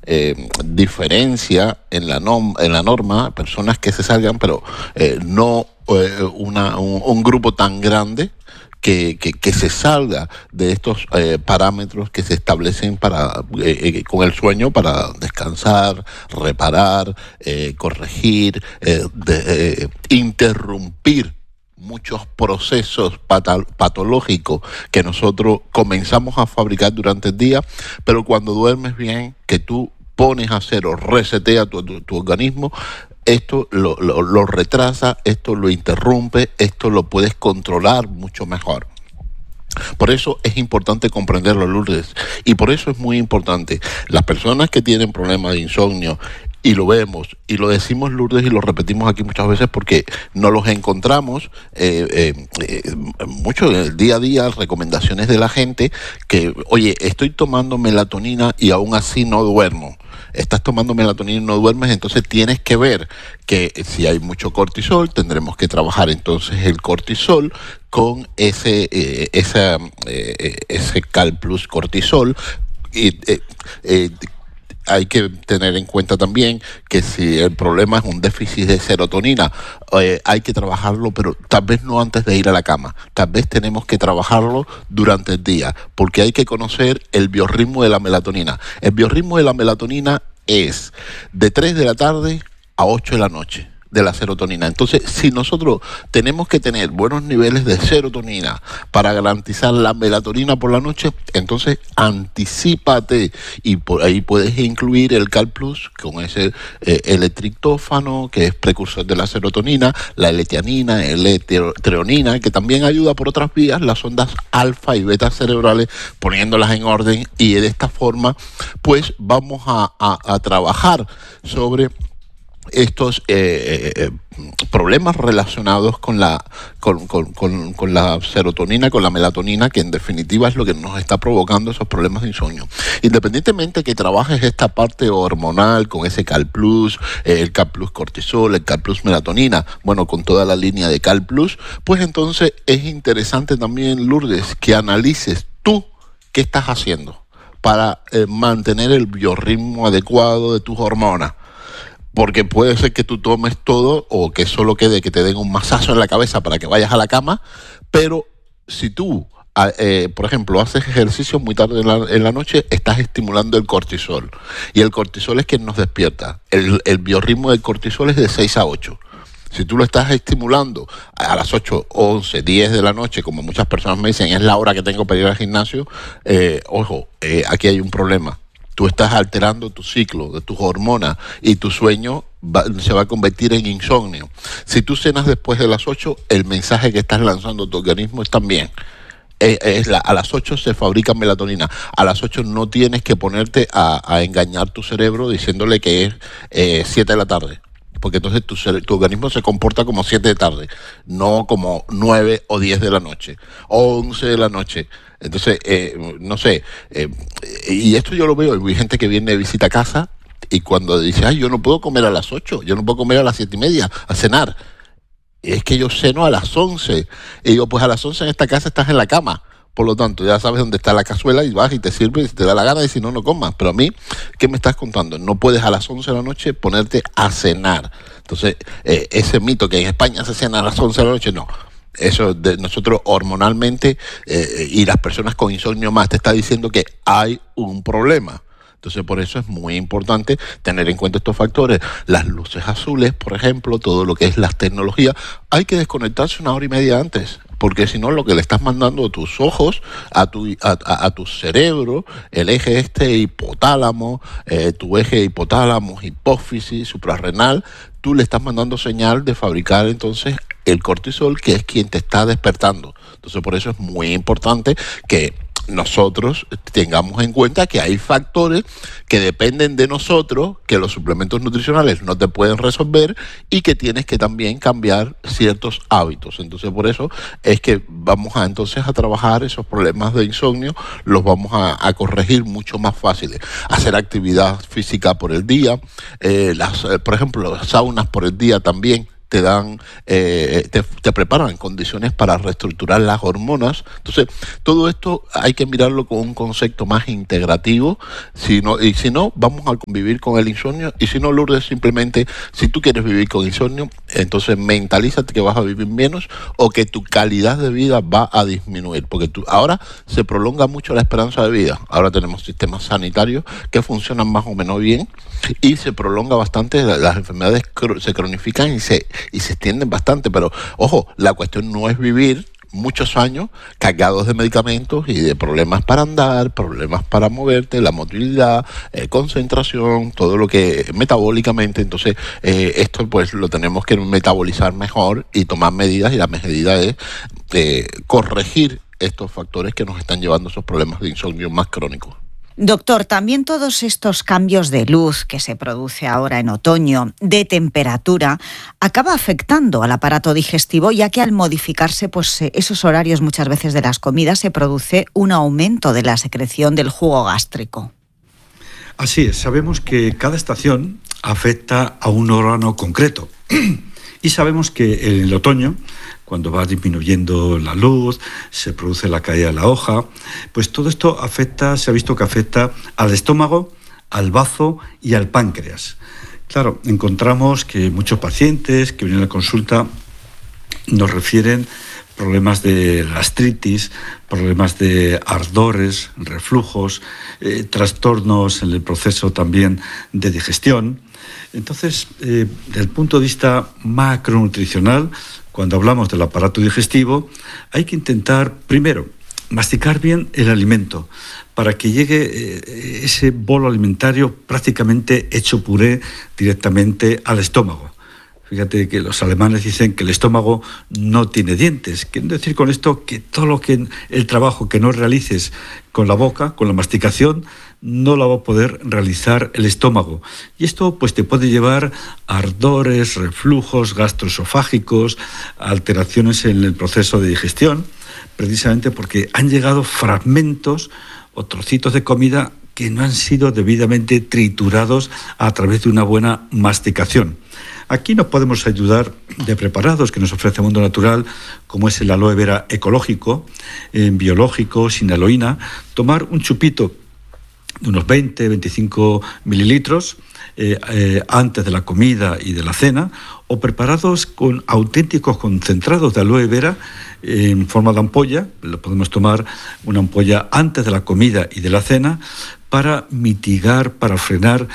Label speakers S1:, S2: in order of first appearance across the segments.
S1: diferencia en la norma, personas que se salgan, pero no un grupo tan grande que se salga de estos parámetros que se establecen para con el sueño para descansar, reparar, corregir, interrumpir muchos procesos patológicos que nosotros comenzamos a fabricar durante el día, pero cuando duermes bien, que tú pones a hacer o resetea tu organismo, esto lo retrasa, esto lo interrumpe, esto lo puedes controlar mucho mejor. Por eso es importante comprenderlo, Lourdes, y por eso es muy importante. Las personas que tienen problemas de insomnio, y lo vemos, y lo decimos, Lourdes, y lo repetimos aquí muchas veces porque nos los encontramos mucho en el día a día, recomendaciones de la gente que, oye, estoy tomando melatonina y aún así no duermo. Estás tomando melatonina y no duermes, entonces tienes que ver que si hay mucho cortisol, tendremos que trabajar entonces el cortisol con ese Cal Plus cortisol. Hay que tener en cuenta también que si el problema es un déficit de serotonina, hay que trabajarlo, pero tal vez no antes de ir a la cama. Tal vez tenemos que trabajarlo durante el día, porque hay que conocer el biorritmo de la melatonina. El biorritmo de la melatonina es de 3 de la tarde a 8 de la noche de la serotonina. Entonces, si nosotros tenemos que tener buenos niveles de serotonina para garantizar la melatonina por la noche, entonces anticípate y por ahí puedes incluir el Cal Plus con ese el triptófano, que es precursor de la serotonina, la L-tianina, L-treonina, que también ayuda por otras vías, las ondas alfa y beta cerebrales, poniéndolas en orden, y de esta forma pues vamos a trabajar sobre estos problemas relacionados con la serotonina, con la melatonina, que en definitiva es lo que nos está provocando esos problemas de insomnio. Independientemente que trabajes esta parte hormonal con ese Cal Plus, el Cal Plus cortisol, el Cal Plus melatonina, bueno, con toda la línea de Cal Plus, pues entonces es interesante también, Lourdes, que analices tú qué estás haciendo para mantener el biorritmo adecuado de tus hormonas. Porque puede ser que tú tomes todo o que solo quede que te den un masazo en la cabeza para que vayas a la cama, pero si tú, por ejemplo, haces ejercicio muy tarde en la noche, estás estimulando el cortisol. Y el cortisol es quien nos despierta. El biorritmo del cortisol es de 6 a 8. Si tú lo estás estimulando a las 8, 11, 10 de la noche, como muchas personas me dicen, es la hora que tengo para ir al gimnasio, aquí hay un problema. Tú estás alterando tu ciclo de tus hormonas y tu sueño se va a convertir en insomnio. Si tú cenas después de las 8, el mensaje que estás lanzando a tu organismo es también. A las 8 se fabrica melatonina. A las 8 no tienes que ponerte a engañar tu cerebro diciéndole que es 7 de la tarde. Porque entonces tu organismo se comporta como 7 de tarde, no como 9 o 10 de la noche, o 11 de la noche. Entonces, no sé, y esto yo lo veo, hay gente que viene de visita a casa y cuando dice, ay, yo no puedo comer a las 8, yo no puedo comer a las 7:30, a cenar. Es que yo ceno a las 11. Y digo, pues a las 11 en esta casa estás en la cama. Por lo tanto, ya sabes dónde está la cazuela y vas y te sirves si te da la gana, y si no, no comas. Pero a mí, ¿qué me estás contando? No puedes a las 11 de la noche ponerte a cenar. Entonces, ese mito que en España se cena a las 11 de la noche, no. Eso de nosotros hormonalmente y las personas con insomnio más te está diciendo que hay un problema. Entonces, por eso es muy importante tener en cuenta estos factores. Las luces azules, por ejemplo, todo lo que es las tecnologías, hay que desconectarse 1 hora y media antes. Porque si no, lo que le estás mandando a tus ojos, a tu cerebro, el eje hipotálamo, tu eje hipotálamo, hipófisis, suprarrenal, tú le estás mandando señal de fabricar entonces el cortisol, que es quien te está despertando. Entonces, por eso es muy importante que nosotros tengamos en cuenta que hay factores que dependen de nosotros, que los suplementos nutricionales no te pueden resolver y que tienes que también cambiar ciertos hábitos. Entonces, por eso es que vamos entonces a trabajar esos problemas de insomnio, los vamos a corregir mucho más fáciles. Hacer actividad física por el día, por ejemplo, las saunas por el día también te dan, te preparan en condiciones para reestructurar las hormonas. Entonces, todo esto hay que mirarlo con un concepto más integrativo. Si no, vamos a convivir con el insomnio. Y si no, Lourdes, simplemente, si tú quieres vivir con insomnio, entonces mentalízate que vas a vivir menos o que tu calidad de vida va a disminuir. Porque ahora se prolonga mucho la esperanza de vida. Ahora tenemos sistemas sanitarios que funcionan más o menos bien y se prolonga bastante. Las enfermedades se cronifican y se extienden bastante. Pero, ojo, la cuestión no es vivir muchos años cargados de medicamentos y de problemas para andar, problemas para moverte, la movilidad, concentración, todo lo que metabólicamente. Entonces esto pues lo tenemos que metabolizar mejor y tomar medidas, y la medida es corregir estos factores que nos están llevando a esos problemas de insomnio más crónicos.
S2: Doctor, también todos estos cambios de luz que se produce ahora en otoño, de temperatura, acaba afectando al aparato digestivo, ya que al modificarse esos horarios muchas veces de las comidas se produce un aumento de la secreción del jugo gástrico.
S3: Así es, sabemos que cada estación afecta a un órgano concreto y sabemos que en el otoño, cuando va disminuyendo la luz, se produce la caída de la hoja, pues todo esto se ha visto que afecta al estómago, al bazo y al páncreas. Claro, encontramos que muchos pacientes que vienen a la consulta nos refieren problemas de gastritis, problemas de ardores, reflujos, trastornos en el proceso también de digestión. Entonces, desde el punto de vista macronutricional, cuando hablamos del aparato digestivo, hay que intentar, primero, masticar bien el alimento para que llegue ese bolo alimentario prácticamente hecho puré directamente al estómago. Fíjate que los alemanes dicen que el estómago no tiene dientes. Quiero decir con esto que todo el trabajo que no realices con la boca, con la masticación, no lo va a poder realizar el estómago. Y esto pues te puede llevar a ardores, reflujos gastroesofágicos, alteraciones en el proceso de digestión, precisamente porque han llegado fragmentos o trocitos de comida que no han sido debidamente triturados a través de una buena masticación. Aquí nos podemos ayudar de preparados que nos ofrece Mundo Natural, como es el aloe vera ecológico, biológico, sin aloína. Tomar un chupito de unos 20-25 mililitros antes de la comida y de la cena, o preparados con auténticos concentrados de aloe vera en forma de ampolla. Lo podemos tomar una ampolla antes de la comida y de la cena para mitigar, para frenar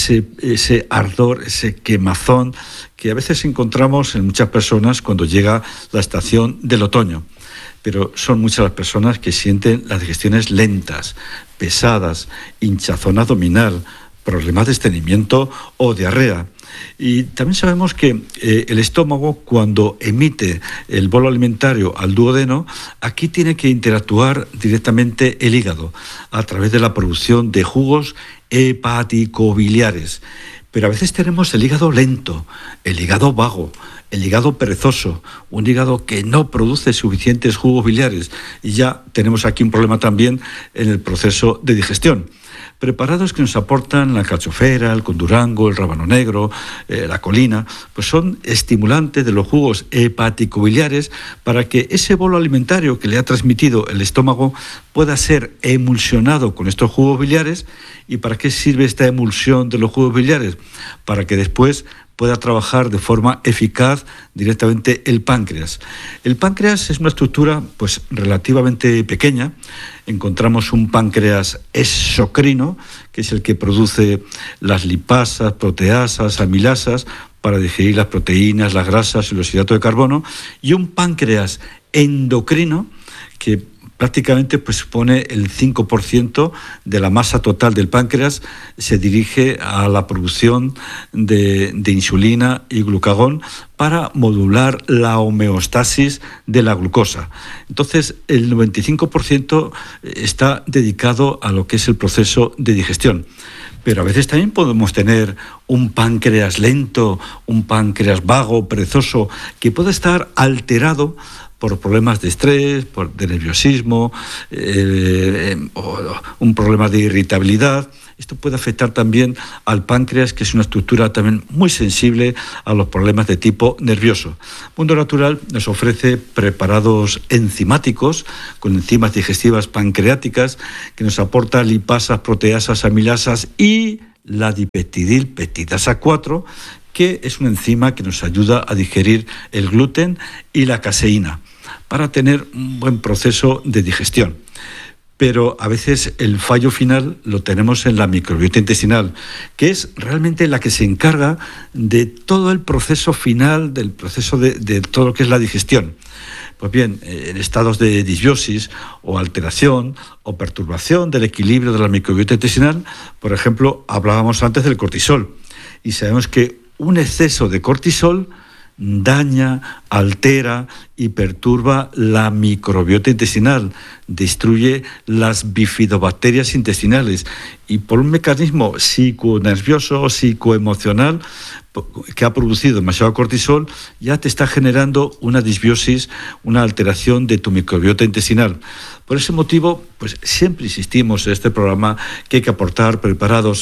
S3: ese ardor, ese quemazón que a veces encontramos en muchas personas cuando llega la estación del otoño. Pero son muchas las personas que sienten las digestiones lentas, pesadas, hinchazón abdominal, problemas de estreñimiento o diarrea. Y también sabemos que el estómago, cuando emite el bolo alimentario al duodeno, aquí tiene que interactuar directamente el hígado a través de la producción de jugos hepático-biliares. Pero a veces tenemos el hígado lento, el hígado vago, el hígado perezoso, un hígado que no produce suficientes jugos biliares, y ya tenemos aquí un problema también en el proceso de digestión. Preparados que nos aportan la alcachofera, el condurango, el rábano negro, la colina, pues son estimulantes de los jugos hepático-biliares para que ese bolo alimentario que le ha transmitido el estómago pueda ser emulsionado con estos jugos biliares. ¿Y para qué sirve esta emulsión de los jugos biliares? Para que después pueda trabajar de forma eficaz directamente el páncreas. El páncreas es una estructura pues relativamente pequeña. Encontramos un páncreas exocrino, que es el que produce las lipasas, proteasas, amilasas para digerir las proteínas, las grasas y los hidratos de carbono, y un páncreas endocrino que prácticamente pues supone el 5% de la masa total del páncreas, se dirige a la producción de insulina y glucagón para modular la homeostasis de la glucosa. Entonces, el 95% está dedicado a lo que es el proceso de digestión. Pero a veces también podemos tener un páncreas lento, un páncreas vago, perezoso, que puede estar alterado por problemas de estrés, de nerviosismo, o un problema de irritabilidad. Esto puede afectar también al páncreas, que es una estructura también muy sensible a los problemas de tipo nervioso. Mundo Natural nos ofrece preparados enzimáticos con enzimas digestivas pancreáticas que nos aporta lipasas, proteasas, amilasas y la dipeptidilpeptidasa 4, que es una enzima que nos ayuda a digerir el gluten y la caseína para tener un buen proceso de digestión. Pero a veces el fallo final lo tenemos en la microbiota intestinal, que es realmente la que se encarga de todo el proceso final, del proceso de todo lo que es la digestión. Pues bien, en estados de disbiosis o alteración o perturbación del equilibrio de la microbiota intestinal, por ejemplo, hablábamos antes del cortisol, y sabemos que un exceso de cortisol daña, altera y perturba la microbiota intestinal, destruye las bifidobacterias intestinales y por un mecanismo psiconervioso, psicoemocional que ha producido demasiado cortisol, ya te está generando una disbiosis, una alteración de tu microbiota intestinal. Por ese motivo, pues siempre insistimos en este programa que hay que aportar preparados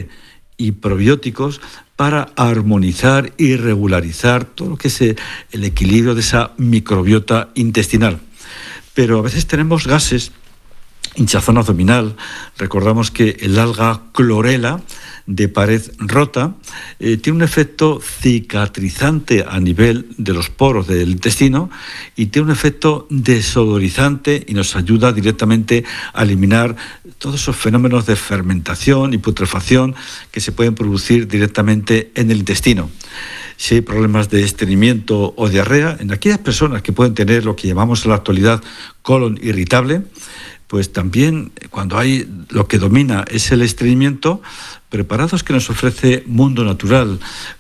S3: y probióticos para armonizar y regularizar todo lo que es el equilibrio de esa microbiota intestinal. Pero a veces tenemos gases, hinchazón abdominal. Recordamos que el alga clorela de pared rota tiene un efecto cicatrizante a nivel de los poros del intestino y tiene un efecto desodorizante y nos ayuda directamente a eliminar todos esos fenómenos de fermentación y putrefacción que se pueden producir directamente en el intestino. Si hay problemas de estreñimiento o diarrea, en aquellas personas que pueden tener lo que llamamos en la actualidad colon irritable, pues también cuando hay lo que domina es el estreñimiento, preparados que nos ofrece Mundo Natural,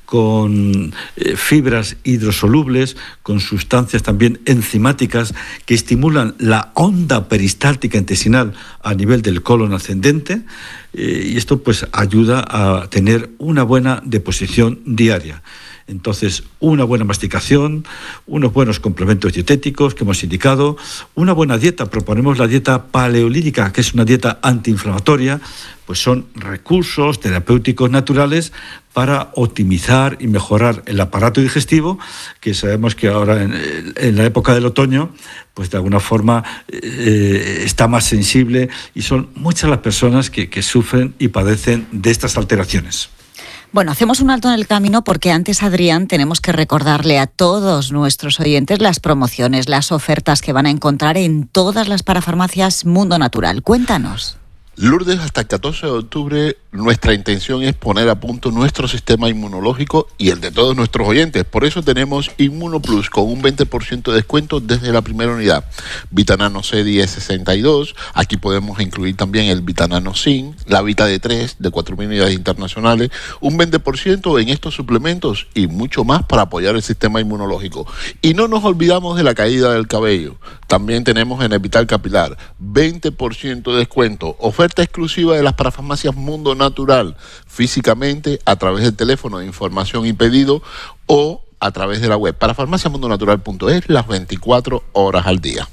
S3: con fibras hidrosolubles, con sustancias también enzimáticas que estimulan la onda peristáltica intestinal a nivel del colon ascendente, y esto pues ayuda a tener una buena deposición diaria. Entonces, una buena masticación, unos buenos complementos dietéticos que hemos indicado, una buena dieta, proponemos la dieta paleolítica, que es una dieta antiinflamatoria, pues son recursos terapéuticos naturales para optimizar y mejorar el aparato digestivo, que sabemos que ahora en la época del otoño, pues de alguna forma está más sensible y son muchas las personas que sufren y padecen de estas alteraciones.
S2: Bueno, hacemos un alto en el camino porque antes, Adrián, tenemos que recordarle a todos nuestros oyentes las promociones, las ofertas que van a encontrar en todas las parafarmacias Mundo Natural. Cuéntanos.
S1: Lourdes, hasta el 14 de octubre nuestra intención es poner a punto nuestro sistema inmunológico y el de todos nuestros oyentes. Por eso tenemos Inmunoplus con un 20% de descuento desde la primera unidad. Vitanano C 1062, aquí podemos incluir también el Vitanano Zinc, la Vita D3 de 4.000 unidades internacionales, un 20% en estos suplementos y mucho más para apoyar el sistema inmunológico. Y no nos olvidamos de la caída del cabello. También tenemos en el Vital Capilar 20% de descuento. Oferta exclusiva de las parafarmacias Mundo Natural, físicamente a través del teléfono de información y pedido o a través de la web parafarmaciamundonatural.es las 24 horas al día.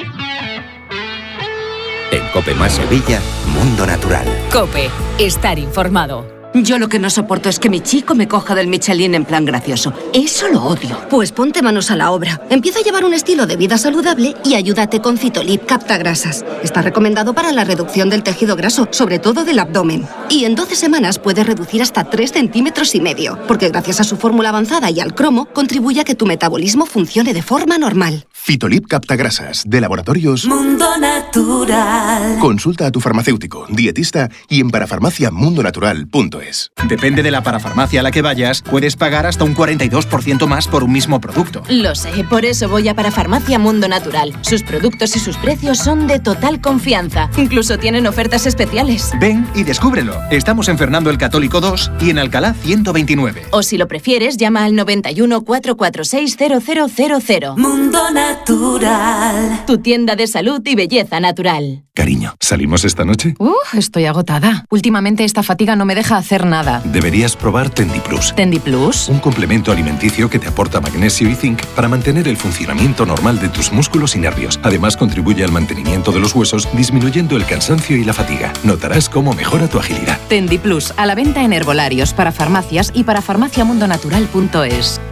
S4: En COPE más Sevilla, Mundo Natural.
S5: COPE, estar informado.
S6: Yo lo que no soporto es que mi chico me coja del Michelin en plan gracioso. Eso lo odio.
S7: Pues ponte manos a la obra. Empieza a llevar un estilo de vida saludable y ayúdate con Cytolip Captagrasas. Está recomendado para la reducción del tejido graso, sobre todo del abdomen. Y en 12 semanas puedes reducir hasta 3,5 centímetros, porque gracias a su fórmula avanzada y al cromo, contribuye a que tu metabolismo funcione de forma normal.
S8: Cytolip Captagrasas, de Laboratorios
S5: Mundo Natural.
S8: Consulta a tu farmacéutico, dietista y en parafarmaciamundonatural.es.
S9: Depende de la parafarmacia a la que vayas, puedes pagar hasta un 42% más por un mismo producto.
S5: Lo sé, por eso voy a Parafarmacia Mundo Natural. Sus productos y sus precios son de total confianza. Incluso tienen ofertas especiales.
S9: Ven y descúbrelo. Estamos en Fernando el Católico 2 y en Alcalá 129.
S5: O si lo prefieres, llama al 91 446 0000. Mundo Natural. Natural. Tu tienda de salud y belleza natural.
S10: Cariño, ¿salimos esta noche?
S11: Estoy agotada. Últimamente esta fatiga no me deja hacer nada.
S10: Deberías probar Tendi Plus.
S11: ¿Tendi Plus?
S10: Un complemento alimenticio que te aporta magnesio y zinc para mantener el funcionamiento normal de tus músculos y nervios. Además, contribuye al mantenimiento de los huesos, disminuyendo el cansancio y la fatiga. Notarás cómo mejora tu agilidad.
S11: Tendi Plus, a la venta en herbolarios, para farmacias y para farmaciamundonatural.es.